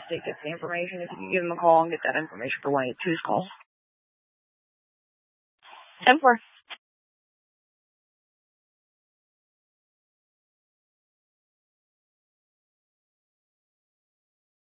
state gets the information, if you can give them a call and get that information for 182's call. 10-4.